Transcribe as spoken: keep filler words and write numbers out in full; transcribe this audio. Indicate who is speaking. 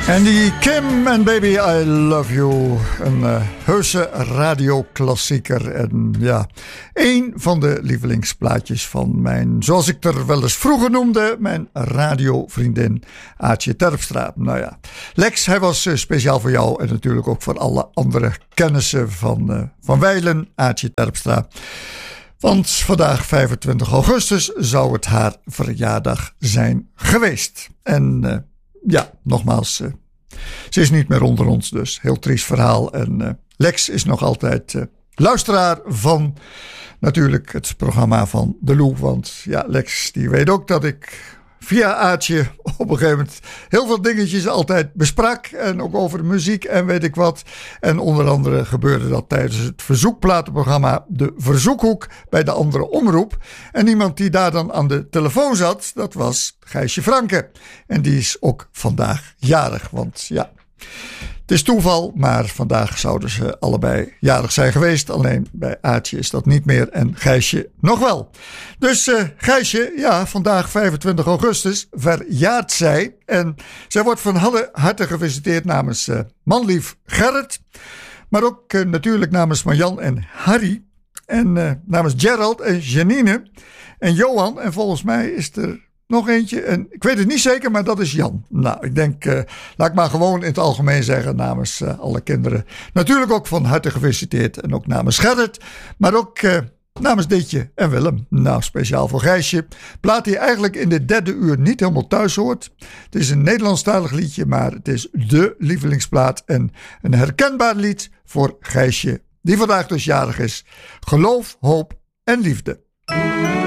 Speaker 1: En die Kim en Baby I Love You, een uh, heuse radioklassieker. En ja, één van de lievelingsplaatjes van mijn, zoals ik er wel eens vroeger noemde, mijn radiovriendin Aartje Terpstra. Nou ja, Lex, hij was uh, speciaal voor jou en natuurlijk ook voor alle andere kennissen van, uh, van Wijlen, Aartje Terpstra. Want vandaag, vijfentwintig augustus, zou het haar verjaardag zijn geweest. En uh, ja, nogmaals, uh, ze is niet meer onder ons, dus heel triest verhaal. En uh, Lex is nog altijd uh, luisteraar van natuurlijk het programma van De Lou. Want ja, Lex die weet ook dat ik via Aartje op een gegeven moment heel veel dingetjes altijd besprak. En ook over muziek en weet ik wat. En onder andere gebeurde dat tijdens het verzoekplatenprogramma De Verzoekhoek bij de andere omroep. En iemand die daar dan aan de telefoon zat, dat was Gijsje Franke. En die is ook vandaag jarig, want ja, het is toeval, maar vandaag zouden ze allebei jarig zijn geweest. Alleen bij Aartje is dat niet meer en Gijsje nog wel. Dus uh, Gijsje, ja, vandaag vijfentwintig augustus verjaart zij. En zij wordt van harte gefeliciteerd namens uh, manlief Gerrit. Maar ook uh, natuurlijk namens Marjan en Harry. En uh, namens Gerald en Janine en Johan. En volgens mij is er nog eentje, en ik weet het niet zeker, maar dat is Jan. Nou, ik denk, uh, laat ik maar gewoon in het algemeen zeggen namens uh, alle kinderen. Natuurlijk ook van harte gefeliciteerd en ook namens Gerrit, maar ook uh, namens Ditje en Willem. Nou, speciaal voor Gijsje. Plaat die eigenlijk in de derde uur niet helemaal thuis hoort. Het is een Nederlandstalig liedje, maar het is dé lievelingsplaat en een herkenbaar lied voor Gijsje, die vandaag dus jarig is. Geloof, hoop en liefde.